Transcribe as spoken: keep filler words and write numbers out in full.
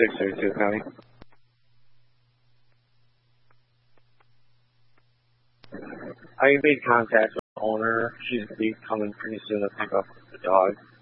six thirty-two, County. I made contact with the owner. She's going to be coming pretty soon to pick up the dog.